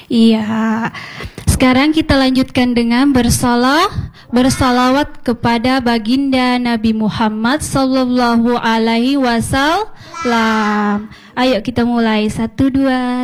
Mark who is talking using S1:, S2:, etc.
S1: Iya. Sekarang kita lanjutkan dengan bersalawat kepada baginda Nabi Muhammad sallallahu alaihi wasallam. Ayo kita mulai. 1, 2,